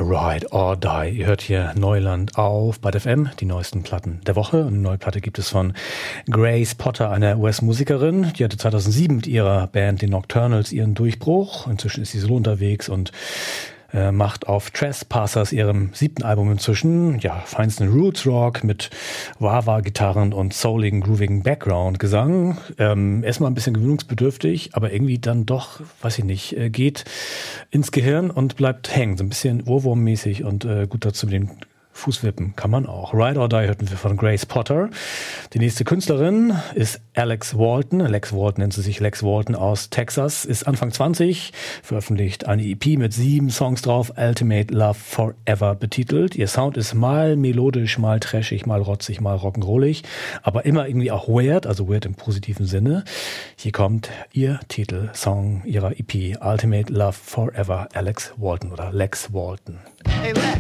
Ride or Die. Ihr hört hier Neuland auf Bad FM, die neuesten Platten der Woche. Und eine neue Platte gibt es von Grace Potter, einer US-Musikerin. Die hatte 2007 mit ihrer Band, den Nocturnals, ihren Durchbruch. Inzwischen ist sie solo unterwegs und macht auf Trespassers, ihrem 7. Album inzwischen, ja, feinsten Roots Rock mit Wah-Wah-Gitarren und souligen, groovigen Background-Gesang. Erstmal ein bisschen gewöhnungsbedürftig, aber irgendwie dann doch, weiß ich nicht, geht ins Gehirn und bleibt hängen. So ein bisschen Ohrwurm-mäßig und gut dazu mit den Fußwippen kann man auch. Ride or Die hörten wir von Grace Potter. Die nächste Künstlerin ist Alex Walton. Alex Walton nennt sie sich. Alex Walton aus Texas, ist Anfang 20, veröffentlicht eine EP mit 7 Songs drauf, Ultimate Love Forever betitelt. Ihr Sound ist mal melodisch, mal trashig, mal rotzig, mal rock'n'rollig, aber immer irgendwie auch weird, also weird im positiven Sinne. Hier kommt ihr Titelsong ihrer EP, Ultimate Love Forever, Alex Walton oder Lex Walton. Hey, Lex.